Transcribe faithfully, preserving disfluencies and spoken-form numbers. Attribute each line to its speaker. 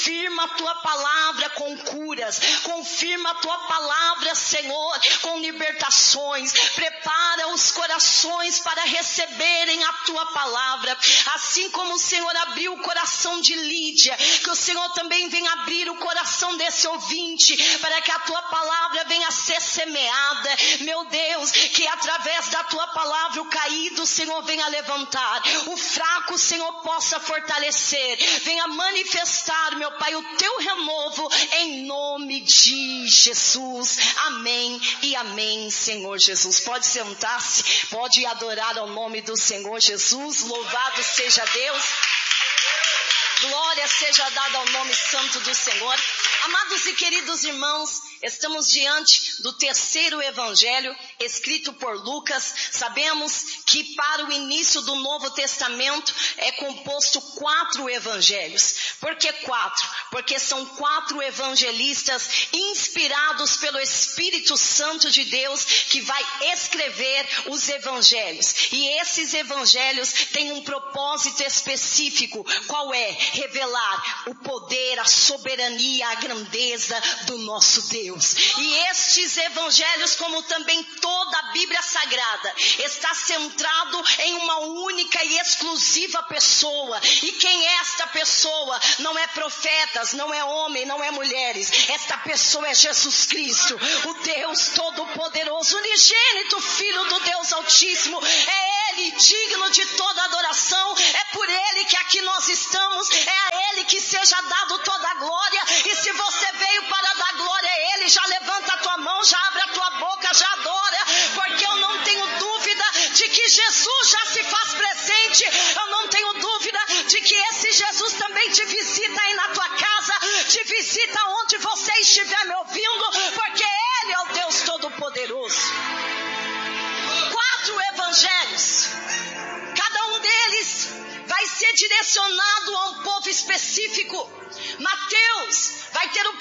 Speaker 1: Confirma a tua palavra com curas, confirma a tua palavra, Senhor, com libertações. Prepara os corações para receberem a tua palavra, assim como o Senhor abriu o coração de Lídia, que o Senhor também venha abrir o coração desse ouvinte, para que a tua palavra venha a ser semeada. Meu Deus, que através da tua palavra o caído, Senhor, venha levantar, o fraco, Senhor, possa fortalecer, venha manifestar, meu Pai, o teu renovo em nome de Jesus. Amém e amém, Senhor Jesus. Pode sentar-se, pode adorar ao nome do Senhor Jesus. Louvado seja Deus. Glória seja dada ao nome santo do Senhor. Amados e queridos irmãos, estamos diante do terceiro evangelho escrito por Lucas. Sabemos que para o início do Novo Testamento é composto quatro evangelhos. Por que quatro? Porque são quatro evangelistas inspirados pelo Espírito Santo de Deus que vai escrever os evangelhos. E esses evangelhos têm um propósito específico. Qual é? Revelar o poder, a soberania, a grandeza do nosso Deus. E estes evangelhos, como também toda a Bíblia Sagrada, está centrado em uma única e exclusiva pessoa. E quem é esta pessoa? Não é profetas, não é homem, não é mulheres. Esta pessoa é Jesus Cristo, o Deus Todo-Poderoso, unigênito Filho do Deus Altíssimo. É Ele digno de toda adoração. É por Ele que aqui nós estamos. É a Ele que seja dado toda a glória. E se você veio para dar glória a Ele, já levanta a tua mão, já abre a tua boca, já adora, porque eu não tenho dúvida de que Jesus já se faz presente. Eu não tenho dúvida de que esse Jesus também te visita aí na tua casa, te visita onde você estiver me ouvindo, porque Ele é o Deus Todo-Poderoso. Quatro evangelhos, cada um deles vai ser direcionado a um povo específico. Mateus vai ter o